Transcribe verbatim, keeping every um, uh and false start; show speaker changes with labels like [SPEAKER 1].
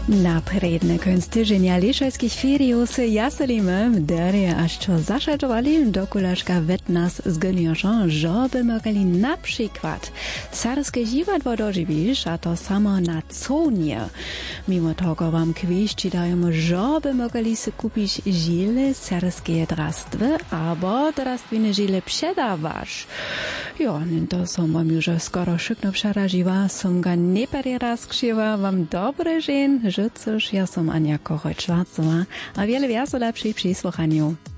[SPEAKER 1] Na predne końc tydzienia liszajskich feriów se jaselimy, derje aż co zaszedowali do kulaszka wetnas z geniuszą, żeby mogli na przykład sarskie dziwadło dożywić, a to samo na conie. Mimo tego wam kwiści dajemy, żeby mogli se kupić żile sarskie drastwy, albo drastwine żile przedawać. Jo, to są wam już skoro szykno przeraziła, są ga nie raz wam dobre żen, że cóż, ja som Ania Kochoć-Schwarzowa, a wiele wiasu lepszej przy słuchaniu.